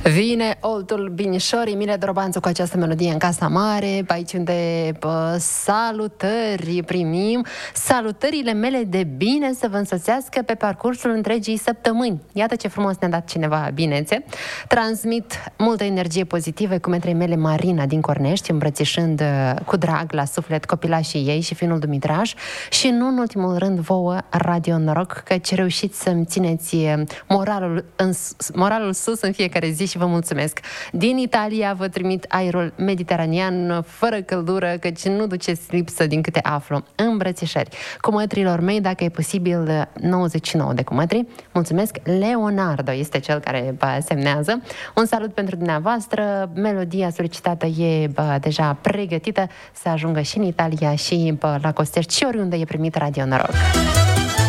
Vine oltul binișorii, Mile Drobanțu cu această melodie în Casa Mare, pe aici unde salutări primim, salutările mele de bine să vă însoțească pe parcursul întregii săptămâni. Iată ce frumos ne-a dat cineva binețe. Transmit multă energie pozitivă cumetrei mele Marina din Cornești, îmbrățișând cu drag la suflet copilașii ei și finul Dumitraș și nu în ultimul rând vouă Radio Noroc, căci reușiți să-mi țineți moralul sus în fiecare zi și vă mulțumesc. Din Italia vă trimit aerul mediteranean fără căldură, căci nu duceți lipsă din câte aflu. Îmbrățișări cumătrilor mei, dacă e posibil 99 de cumătri. Mulțumesc. Leonardo este cel care semnează. Un salut pentru dumneavoastră. Melodia solicitată e deja pregătită să ajungă și în Italia și la Costești și oriunde e primit Radio Noroc.